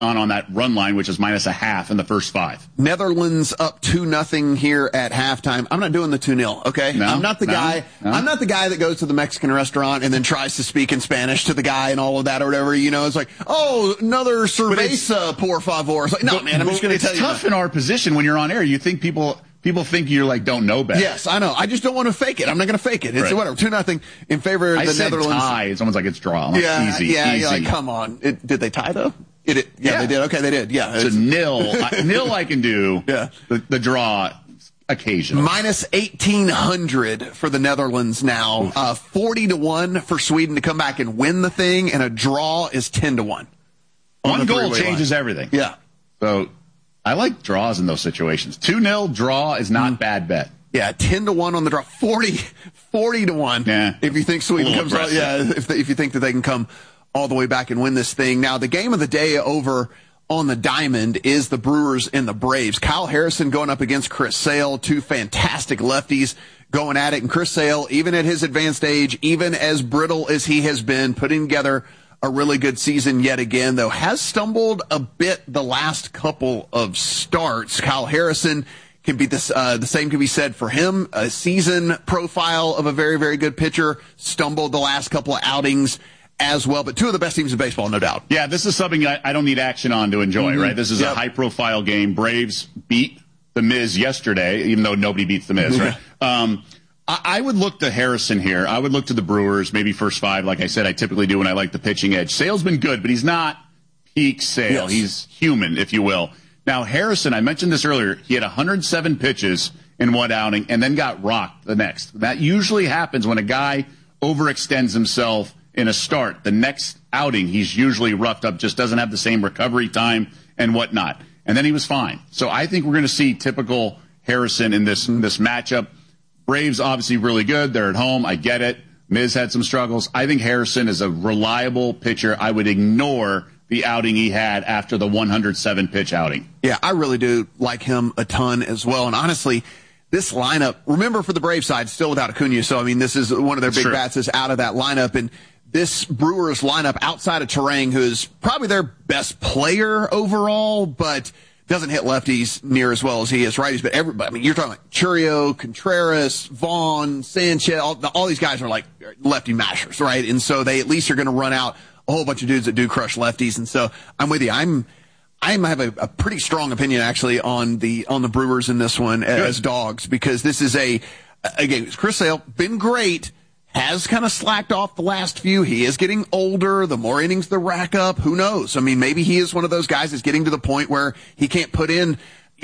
on that run line, which is -0.5 in the first 5. Netherlands up 2-0 here at halftime. I'm not doing the 2-0, okay? No, I'm not the guy. No. I'm not the guy that goes to the Mexican restaurant and then tries to speak in Spanish to the guy and all of that or whatever. You know, it's like, oh, another cerveza, por favor. It's like, no, man, I'm just going to tell you. It's tough in our position when you're on air. You think people think you're like, don't know better. Yes, I know. I just don't want to fake it. I'm not going to fake it. It's right. Whatever. 2-0 in favor of the Netherlands. Tie, and someone's like, it's draw. I'm like, easy. You're like, come on. Did they tie though? Yeah, they did. Okay, they did. Yeah. It's a nil. Nil I can do. Yeah. The draw occasionally. -1,800 for the Netherlands now. 40-1 for Sweden to come back and win the thing, and a draw is 10-1. One goal changes everything. Yeah. So I like draws in those situations. 2-0 draw is not bad bet. Yeah, 10-1 on the draw. 40-1. Yeah. If you think Sweden comes out, if you think that they can come all the way back and win this thing. Now, the game of the day over on the diamond is the Brewers and the Braves. Kyle Harrison going up against Chris Sale, two fantastic lefties going at it. And Chris Sale, even at his advanced age, even as brittle as he has been, putting together a really good season yet again, though has stumbled a bit the last couple of starts. Kyle Harrison can be the same can be said for him. A season profile of a very, very good pitcher, stumbled the last couple of outings as well, but two of the best teams in baseball, no doubt. Yeah, this is something I don't need action on to enjoy, right? This is a high-profile game. Braves beat the Miz yesterday, even though nobody beats the Miz, right? I would look to Harrison here. I would look to the Brewers, maybe first 5, like I said, I typically do when I like the pitching edge. Sale's been good, but he's not peak Sale. Yes. He's human, if you will. Now, Harrison, I mentioned this earlier, he had 107 pitches in one outing and then got rocked the next. That usually happens when a guy overextends himself in a start. The next outing, he's usually roughed up, just doesn't have the same recovery time and whatnot. And then he was fine. So I think we're going to see typical Harrison in this matchup. Braves obviously really good. They're at home. I get it. Miz had some struggles. I think Harrison is a reliable pitcher. I would ignore the outing he had after the 107-pitch outing. Yeah, I really do like him a ton as well. And honestly, this lineup, remember for the Brave side, still without Acuna. So, I mean, this is one of their big bats is out of that lineup. And this Brewers lineup outside of Terang, who is probably their best player overall, but doesn't hit lefties near as well as he is righties. But everybody, I mean, you're talking like Churio, Contreras, Vaughn, Sanchez, all these guys are like lefty mashers, right? And so they at least are going to run out a whole bunch of dudes that do crush lefties. And so I'm with you. I have a pretty strong opinion actually on the Brewers in this one as dogs, because this is again, Chris Sale, been great, has kind of slacked off the last few. He is getting older. The more innings the rack up, who knows? I mean, maybe he is one of those guys that's getting to the point where he can't put in,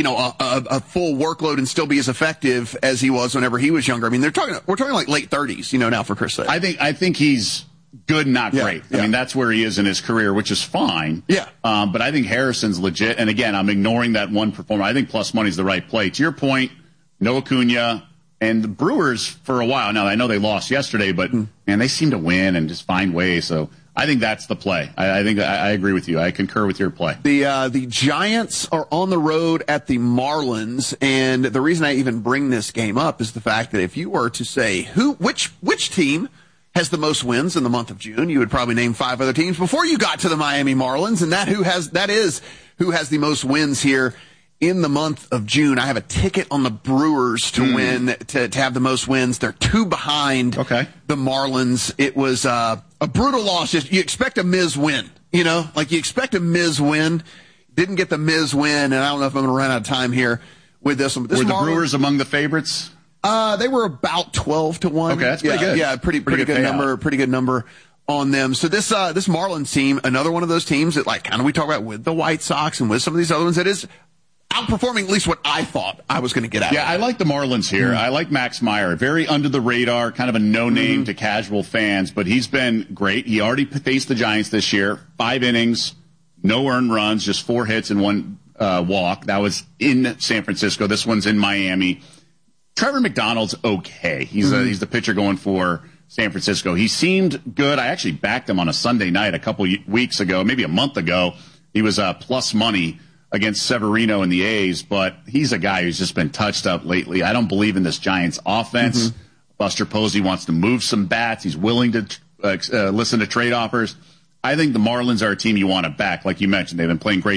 a full workload and still be as effective as he was whenever he was younger. I mean, we're talking like late 30s, now for Chris Sale. I think he's good, not great. I mean, that's where he is in his career, which is fine. Yeah. But I think Harrison's legit. And again, I'm ignoring that one performer. I think plus money's the right play. To your point, no Acuna. And the Brewers, for a while now, I know they lost yesterday, but, man, they seem to win and just find ways. So I think that's the play. I think I agree with you. I concur with your play. The Giants are on the road at the Marlins, and the reason I even bring this game up is the fact that if you were to say which team has the most wins in the month of June, you would probably name 5 other teams before you got to the Miami Marlins, and that is who has the most wins here in the month of June. I have a ticket on the Brewers to win, to have the most wins. They're 2 behind the Marlins. It was a brutal loss. You expect a Miz win, like you expect a Miz win. Didn't get the Miz win, and I don't know if I'm going to run out of time here with this one. But were the Brewers among the favorites? They were about 12-1. Okay, that's pretty good. Yeah, pretty good number. Pretty good number on them. So this Marlins team, another one of those teams that like kind of we talk about with the White Sox and with some of these other ones that is outperforming at least what I thought I was going to get out of it. Yeah, I like the Marlins here. I like Max Meyer. Very under the radar, kind of a no-name to casual fans, but he's been great. He already faced the Giants this year. 5 innings, no earned runs, just 4 hits and 1 walk. That was in San Francisco. This one's in Miami. Trevor McDonald's okay. He's the pitcher going for San Francisco. He seemed good. I actually backed him on a Sunday night a couple weeks ago, maybe a month ago. He was plus money against Severino and the A's, but he's a guy who's just been touched up lately. I don't believe in this Giants offense. Buster Posey wants to move some bats. He's willing to listen to trade offers. I think the Marlins are a team you want to back. Like you mentioned, they've been playing great